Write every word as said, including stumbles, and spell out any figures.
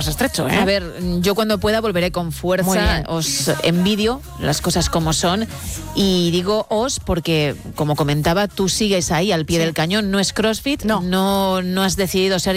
estrecho, ¿eh? A ver, yo cuando pueda volveré con fuerza. Os envidio las cosas como son. Y digo os porque, como comentaba, tú sigues ahí al pie sí. del cañón. No es CrossFit, no. no, no has decidido ser